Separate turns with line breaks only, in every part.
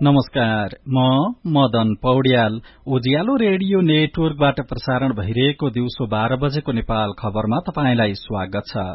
नमस्कार, म मदन पौड्याल। उज्यालो रेडियो नेटवर्कबाट प्रसारण भइरहेको दिउँसो 12 बजेको नेपाल खबरमा तपाईंलाई स्वागत छ।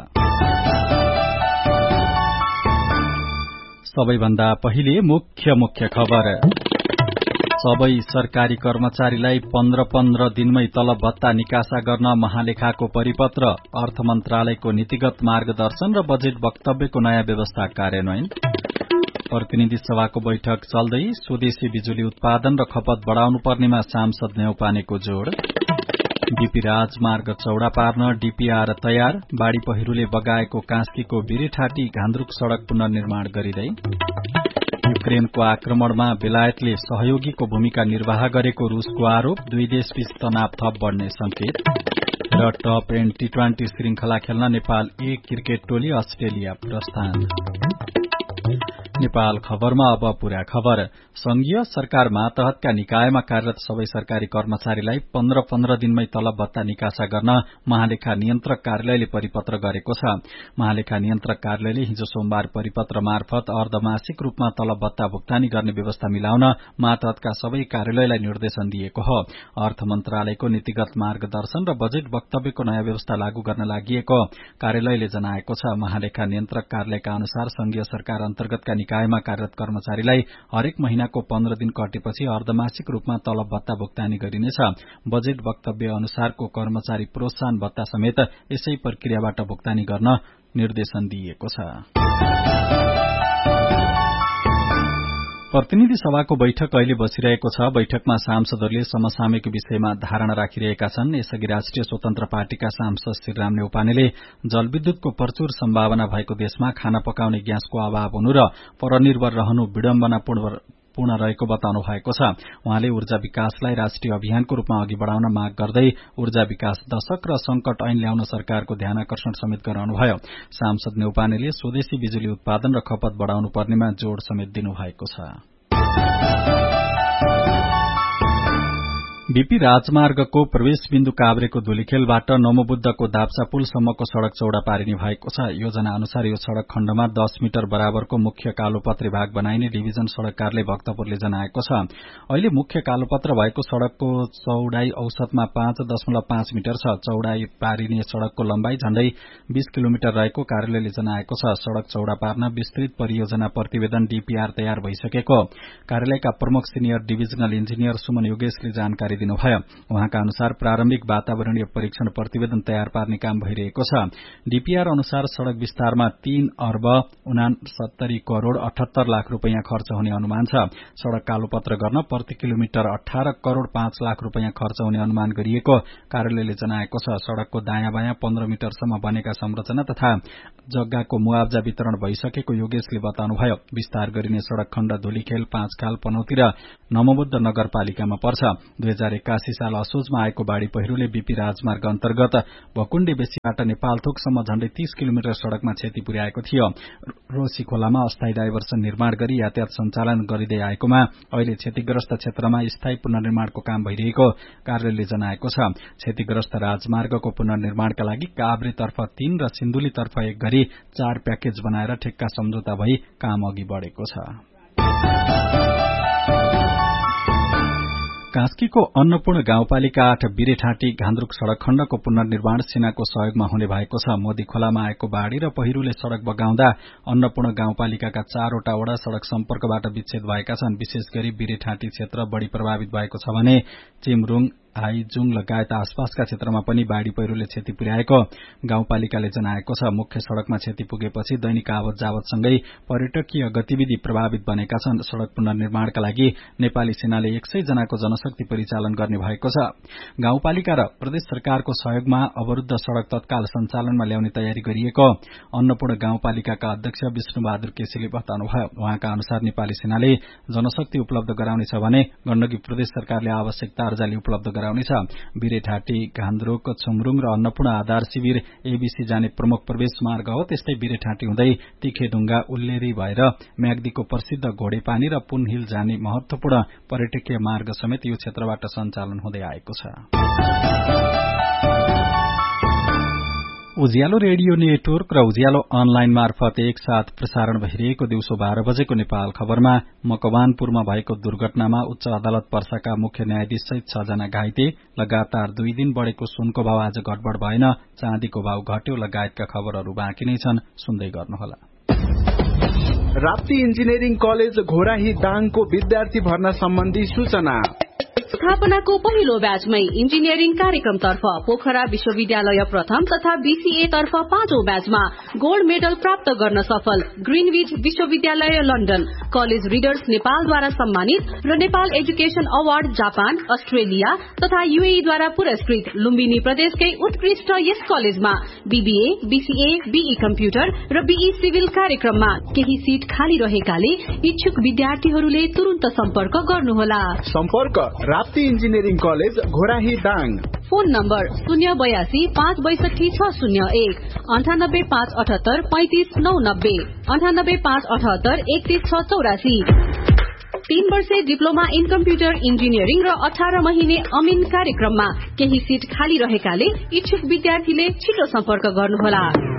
सबैभन्दा पहिले मुख्य खबर। सबै सरकारी कर्मचारीलाई 15 दिनमै तलब भत्ता निकासा गर्न महालेखाको परिपत्र, अर्थ मन्त्रालयको नीतिगत मार्गदर्शन र बजेट वक्तव्यको नयाँ व्यवस्था कार्यान्वयन। प्रतिनिधि सभाको बैठक चल्दै स्वदेशी बिजुली उत्पादन र खपत बढ़ाउनु पर्नेमा सांसद न्यौपानेको जोड़। बीपी राजमार्ग चौड़ा पार्न डीपीआर तयार, बाढ़ी पहिरोले बगाएको कास्कीको बिरेठाटी घान्द्रुक सड़क पुनर्निर्माण गरिँदै। युक्रेनको आक्रमणमा बेलायतले सहयोगीको भूमिका निर्वाह गरेको रूसको आरोप, दुई देशबीच तनाव थप बढ़ने संकेत। र टप एन्ड टी20 श्रृंखला खेल्न नेपाल ए क्रिकेट टोली अस्ट्रेलिया प्रस्थान। नेपाल खबरमा अब पूरा खबर। संघीय सरकार मातहतका निकायमा कार्यरत सबै सरकारी कर्मचारीलाई 15 दिनमै तलब भत्ता निकासा गर्न महालेखा नियन्त्रक कार्यालयले परिपत्र गरेको छ। महालेखा नियन्त्रक कार्यालयले हिजो सोमबार परिपत्र मार्फत अर्धमासिक रूपमा तलब भत्ता भुक्तानी गर्ने व्यवस्था मिलाउन मातहतका सबै कार्यालयलाई निर्देशन दिएको हो। अर्थ मन्त्रालयको नीतिगत मार्गदर्शन र बजेट वक्तव्यको नयाँ व्यवस्था लागू गर्न लागि कार्यालयले जनाएको छ। महालेखा नियन्त्रक कार्यालयका अनुसार संघीय सरकार अन्तर्गतका निकायमा कार्यरत कर्मचारीलाई हरेक महिनाको 15 दिन कटेपछि अर्धमासिक रूपमा तलब भत्ता भुक्तानी गरिनेछ। बजेट वक्तव्य अनुसारको कर्मचारी प्रोत्साहन भत्ता समेत यसै प्रक्रियाबाट भुक्तानी गर्न निर्देशन दिइएको छ। प्रतिनिधि सभाको बैठक अहिले बसिरहेको छ। बैठकमा सांसदहरूले समसामयिक विषयमा धारणा राखिरहेका छन्। यसअघि राष्ट्रिय स्वतन्त्र पार्टीका सांसद श्रीराम न्यौपानेले जलविद्युतको प्रचुर सम्भावना भएको देशमा खाना पकाउने ग्यासको अभाव हुनु र परनिर्भर रहनु विडम्बनापूर्ण रहेको बताउनु भएको छ। उहाँले ऊर्जा विकासलाई राष्ट्रिय अभियानको रूपमा अघि बढ़ाउन माग गर्दै ऊर्जा विकास दशक र संकट ऐन ल्याउन सरकारको ध्यानाकर्षण समेत गराउनुभयो। सांसद न्यौपानेले स्वदेशी बिजुली उत्पादन र खपत बढ़ाउनु पर्नेमा जोड़ समेत दिनुभएको छ। बीपी राजमार्गको प्रवेश बिन्दु काभ्रेको धुलीखेलबाट नमोबुद्धको दाप्चा पुलसम्मको सड़क चौड़ा पारिने भएको छ। योजना अनुसार यो सड़क खण्डमा 10 मिटर बराबरको मुख्य कालोपत्रे भाग बनाइने डिभिजन सड़क कार्यालय भक्तपुरले जनाएको छ। अहिले मुख्य कालोपत्र भएको सड़कको चौड़ाई औसतमा 5.5 मिटर छ। चौड़ाई पारिने सड़कको लम्बाई झण्डै 20 किलोमिटर रहेको कार्यालयले जनाएको छ। सड़क चौड़ा पार्न विस्तृत परियोजना प्रतिवेदन डीपीआर तयार भइसकेको कार्यालयका प्रमुख सिनियर डिभिजनल इन्जिनियर सुमन योगेशले जानकारी दिनुभयो। उहाँका अनुसार प्रारम्भिक वातावरणीय परीक्षण प्रतिवेदन तयार पार्ने काम भइरहेको छ। डीपीआर अनुसार सड़क विस्तारमा 3 अर्ब 69 करोड़ 78 लाख रूपैयाँ खर्च हुने अनुमान छ। सड़क कालोपत्र गर्न प्रति किलोमिटर 18 करोड़ 5 लाख रूपैयाँ खर्च हुने अनुमान गरिएको कार्यालयले जनाएको छ। सड़कको दायाँ बायाँ 15 मिटरसम्म बनेका संरचना तथा जग्गाको मुआवजा वितरण भइसकेको योगेशले बताउनुभयो। विस्तार गरिने सड़क खण्ड धुलीखेल, पाँचखाल, पनौती र नमोबुद्ध नगरपालिकामा पर्छ। 2081 साल असोजमा आएको बाढ़ी पहिरोले बीपी राजमार्ग अन्तर्गत भकुण्डे बेसीबाट नेपालथोकसम्म झण्डै 30 किलोमिटर सड़कमा क्षति पुर्याएको थियो। रोशी खोलामा अस्थायी डाइभर्सन निर्माण गरी यातायात सञ्चालन गरिँदै आएकोमा अहिले क्षतिग्रस्त क्षेत्रमा स्थायी पुनर्निर्माणको काम भइरहेको कार्यालयले जनाएको छ। क्षतिग्रस्त राजमार्गको पुनर्निर्माणका लागि काभ्रेतर्फ 3 र सिन्धुलीतर्फ 1 गरी 4 प्याकेज बनाएर ठेक्का सम्झौता भई काम अघि बढ़ेको छ। कास्कीको अन्नपूर्ण गाउँपालिका 8 बिरेठाटी घान्द्रुक सड़क खण्डको पुनर्निर्माण सेनाको सहयोगमा हुने भएको छ। मोदी खोलामा आएको बाढ़ी र पहिरोले सड़क बगाउँदा अन्नपूर्ण गाउँपालिकाका 4 वटा वडा सड़क सम्पर्कबाट विच्छेद भएका छन्। विशेष गरी बिरेठाटी क्षेत्र बढ़ी प्रभावित भएको छ भने चिमरुङ, आइजुङ लगायत आसपासका क्षेत्रमा पनि बाढ़ी पहिरोले क्षति पुर्याएको गाउँपालिकाले जनाएको छ। मुख्य सड़कमा क्षति पुगेपछि दैनिक आवत जावतसँगै पर्यटकीय गतिविधि प्रभावित बनेका छन्। सड़क पुनर्निर्माणका लागि नेपाली सेनाले 100 जनाको जनशक्ति परिचालन गर्ने भएको छ। गाउँपालिका र प्रदेश सरकारको सहयोगमा अवरुद्ध सड़क तत्काल सञ्चालनमा ल्याउने तयारी गरिएको अन्नपूर्ण गाउँपालिकाका अध्यक्ष विष्णुबहादुर केसीले बताउनुभयो। उहाँका अनुसार नेपाली सेनाले जनशक्ति उपलब्ध गराउनेछ भने गण्डकी प्रदेश सरकारले आवश्यक तारजाली उपलब्ध गराउनेछ। बिरेठाटी, घान्द्रुक, छुमरुङ र अन्नपूर्ण आधार शिविर एबीसी जाने प्रमुख प्रवेश मार्ग हो। त्यस्तै बिरेठाटी हुँदै तिखेढुङ्गा, उल्लेरी भएर म्याग्दीको प्रसिद्ध घोडेपानी र पुनहिल जाने महत्वपूर्ण पर्यटकीय मार्ग समेत यो क्षेत्रबाट सञ्चालन हुँदै आएको छ। उज्यालो रेडियो नेटवर्क र उज्यालो अनलाइन मार्फत एकसाथ प्रसारण भइरहेको दिउँसो 12 बजेको नेपाल खबरमा मकवानपुरमा भएको दुर्घटनामा उच्च अदालत पर्साका मुख्य न्यायाधीश सहित 6 जना घाइते, लगातार 2 दिन बढ़ेको सुनको भाव आज गडबड़ भएन, चाँदीको भाव घट्यो लगायतका खबरहरू बाँकी नै छन्, सुन्दै गर्नुहोला।
राप्ती इन्जिनियरिङ कलेज घोराही दाङको विद्यार्थी भर्ना सम्बन्धी सूचना।
स्थापनाको पहिलो ब्याचमै इन्जिनियरिङ कार्यक्रमतर्फ पोखरा विश्वविद्यालय प्रथम तथा बीसीए तर्फ 5औं ब्याचमा गोल्ड मेडल प्राप्त गर्न सफल ग्रीनविच विश्वविद्यालय लन्डन, कलेज रिडर्स नेपालद्वारा सम्मानित र Nepal education award Japan, Australia तथा यूएई द्वारा पुरस्कृत लुम्बिनी प्रदेशकै उत्कृष्ट यस कलेजमा बीबीए, बीसीए, बीई कम्प्युटर र बीई सिभिल कार्यक्रममा केही सीट खाली रहेकाले इच्छुक विद्यार्थीहरूले तुरुन्त सम्पर्क गर्नुहोला।
सम्पर्क Rapti engineering college Ghorahi Dang.
Phone number 082 562 601 98 578 35 990 98 578 31 684। 3 वर्षे डिप्लोमा इन कम्प्युटर इन्जिनियरिङ र 18 महिने अमिन कार्यक्रममा केही सीट खाली रहेकाले इच्छुक विद्यार्थीले छिटो सम्पर्क गर्नुहोला।